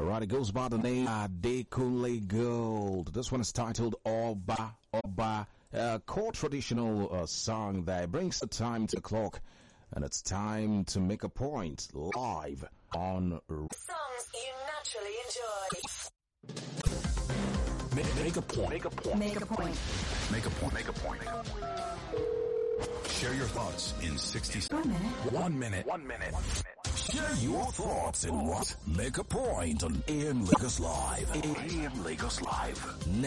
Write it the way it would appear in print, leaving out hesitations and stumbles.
Alright, it goes by the name Adekunle Gold. This one is titled Oba Oba, a core traditional song that brings the time to the clock, and it's time to make a point live on songs you naturally enjoy. Make a point. Make a point. Make a point. Make a point. Share your thoughts in 60 seconds. 1 minute. 1 minute. Share your thoughts in what? Make a point on AM Lagos Live. AM Lagos Live.